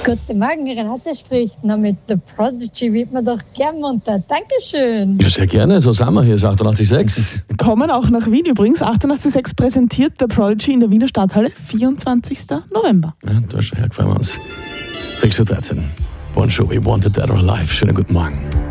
Guten Morgen, Renate spricht. Na, mit The Prodigy wird man doch gern munter. Dankeschön. Ja, sehr gerne. So sind wir hier, ist 88,6. Kommen auch nach Wien übrigens. 88,6 präsentiert The Prodigy in der Wiener Stadthalle, 24. November. Ja, da ist schon hergefallen uns. 6:13 Uhr. Bon Jovi, Wanted Dead or Alive. Schönen guten Morgen.